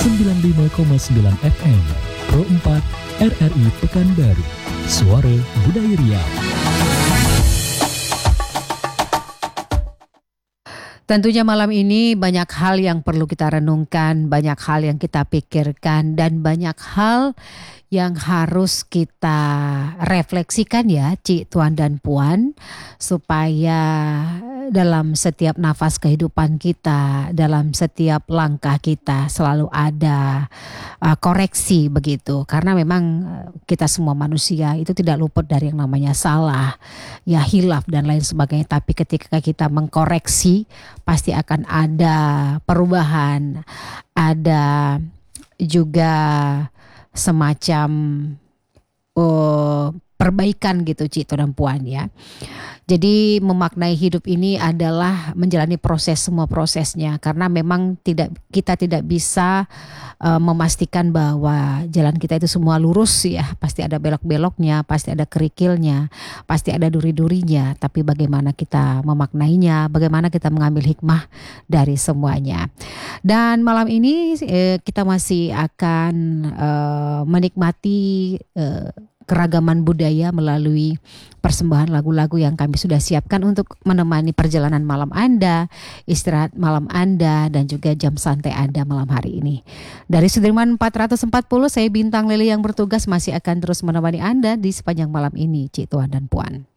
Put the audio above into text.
95,9 FM, Pro 4 RRI Pekanbaru, Suara Budaya Riau. Tentunya malam ini banyak hal yang perlu kita renungkan, banyak hal yang kita pikirkan, dan banyak hal yang harus kita refleksikan ya, Cik, Tuan, dan Puan, supaya dalam setiap nafas kehidupan kita, dalam setiap langkah kita selalu ada koreksi begitu. Karena memang kita semua manusia itu tidak luput dari yang namanya salah, ya hilaf dan lain sebagainya. Tapi ketika kita mengkoreksi, pasti akan ada perubahan, ada juga semacam perbaikan gitu, Cik, Tuan, dan Puan ya. Jadi memaknai hidup ini adalah menjalani proses, semua prosesnya, karena memang kita tidak bisa memastikan bahwa jalan kita itu semua lurus ya. Pasti ada belok-beloknya, pasti ada kerikilnya, pasti ada duri-durinya. Tapi bagaimana kita memaknainya, bagaimana kita mengambil hikmah dari semuanya. Dan malam ini kita masih akan menikmati keragaman budaya melalui persembahan lagu-lagu yang kami sudah siapkan untuk menemani perjalanan malam Anda, istirahat malam Anda, dan juga jam santai Anda malam hari ini. Dari Sudirman 440, saya Bintang Lili yang bertugas masih akan terus menemani Anda di sepanjang malam ini, Cik, Tuan, dan Puan.